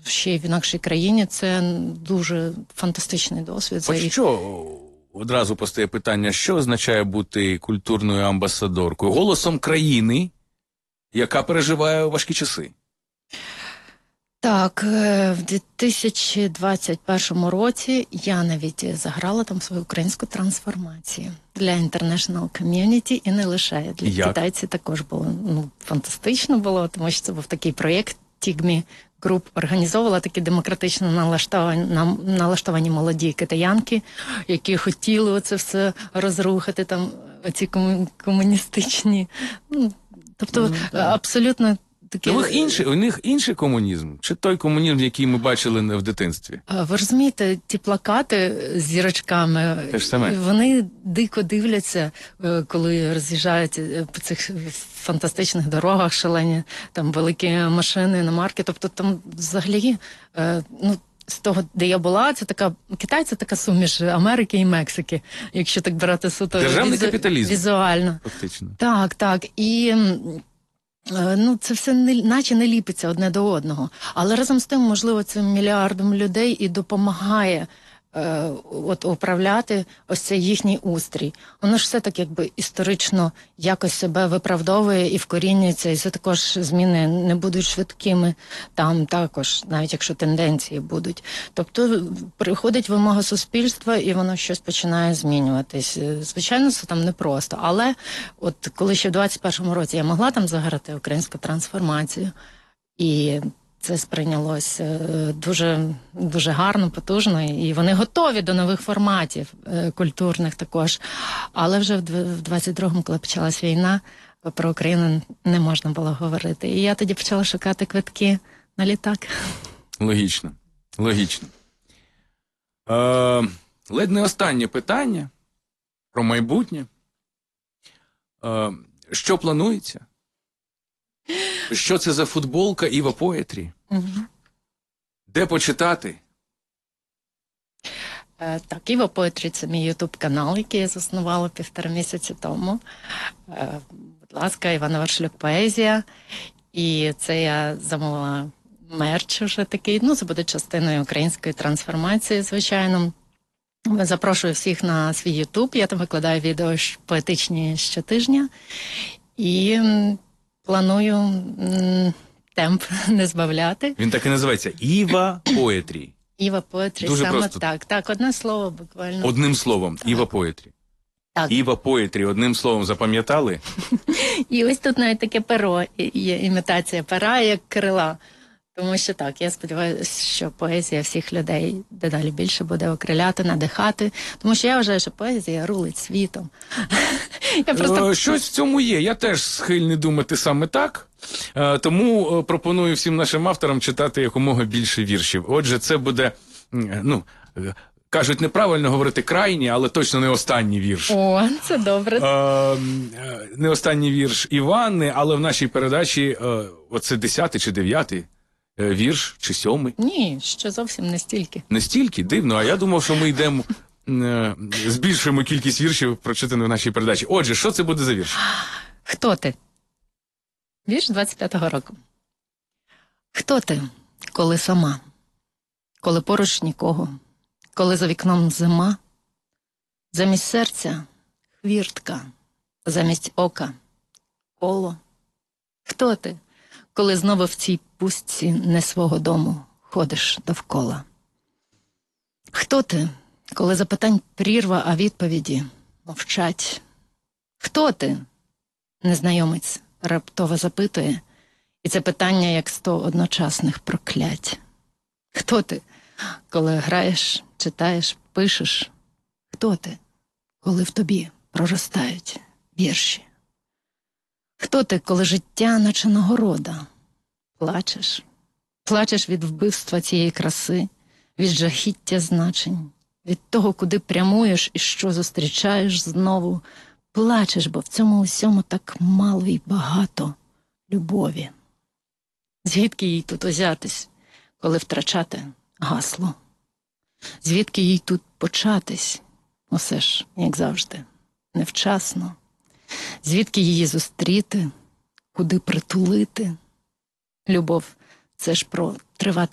ще й в інакшій країні, це дуже фантастичний досвід. От що, одразу постає питання, що означає бути культурною амбасадоркою? Голосом країни, яка переживає важкі часи. Так, в 2021 році я навіть заграла там свою українську трансформацію для International Community, і не лише. Для китайців також було фантастично було, тому що це був такий проєкт Тігмі Груп організовувала такі демократично налаштовані молоді китаянки, які хотіли оце все розрухати, там оці комуністичні, тобто абсолютно такі... У них інший комунізм? Чи той комунізм, який ми бачили в дитинстві? Ви розумієте, ті плакати з зірочками, вони дико дивляться, коли роз'їжджають по цих фантастичних дорогах шалені, там великі машини, іномарки, тобто там взагалі, з того, де я була, це така, Китай це така суміш Америки і Мексики, якщо так брати суто державний капіталізм, візуально. Фактично. Так, і... це все наче не ліпиться одне до одного. Але разом з тим, можливо, цим мільярдом людей і допомагає управляти ось цей їхній устрій. Воно ж все так якби історично якось себе виправдовує і вкорінюється, і це також зміни не будуть швидкими там також, навіть якщо тенденції будуть. Тобто приходить вимога суспільства, і воно щось починає змінюватись. Звичайно, це там непросто, але от коли ще в 21-му році я могла там заграти українську трансформацію, і це сприйнялось дуже, дуже гарно, потужно, і вони готові до нових форматів культурних також. Але вже в 22-му, коли почалась війна, про Україну не можна було говорити. І я тоді почала шукати квитки на літак. Логічно. Ледь не останнє питання про майбутнє. Що планується? Що це за футболка Іва Поетрі? Де почитати? Так, Іва Поетрі – це мій ютуб-канал, який я заснувала 1,5 місяці тому. Будь ласка, Івана Варшлюк поезія. І це я замовила мерч вже такий. Це буде частиною української трансформації, звичайно. Запрошую всіх на свій ютуб. Я там викладаю відео поетичні щотижня. І... планую темп не збавляти. Він так і називається Іва Поетрі. Іва Поетрі, саме просто. Так, одне слово буквально. Одним словом, так. Іва Поетрі. Так. Іва Поетрі, одним словом, запам'ятали? І ось тут навіть таке перо, є імітація пера, як крила. Тому що так, я сподіваюся, що поезія всіх людей дедалі більше буде окриляти, надихати. Тому що я вважаю, що поезія рулить світом. Щось в цьому є. Я теж схильний думати саме так. Тому пропоную всім нашим авторам читати якомога більше віршів. Отже, це буде, кажуть, неправильно говорити крайній, але точно не останній вірш. О, це добре. Не останній вірш Іванни, але в нашій передачі оце 10-й чи 9-й. Вірш чи 7-й? Ні, ще зовсім не стільки. Не стільки? Дивно. А я думав, що ми йдемо, збільшуємо кількість віршів, прочитаних в нашій передачі. Отже, що це буде за вірш? Хто ти? Вірш 25-го року. Хто ти, коли сама? Коли поруч нікого? Коли за вікном зима? Замість серця хвіртка, замість ока коло. Хто ти? Коли знову в цій пустці не свого дому ходиш довкола. Хто ти, коли запитань прірва, а відповіді мовчать? Хто ти? Незнайомець раптово запитує, і це питання як 100 одночасних проклять. Хто ти, коли граєш, читаєш, пишеш? Хто ти, коли в тобі проростають вірші? Хто ти, коли життя наче нагорода? Плачеш? Плачеш від вбивства цієї краси, від жахіття значень, від того, куди прямуєш і що зустрічаєш знову. Плачеш, бо в цьому усьому так мало і багато любові. Звідки їй тут узятись, коли втрачати гасло? Звідки їй тут початись? Усе ж, як завжди, невчасно. Звідки її зустріти, куди притулити? Любов – це ж про тривати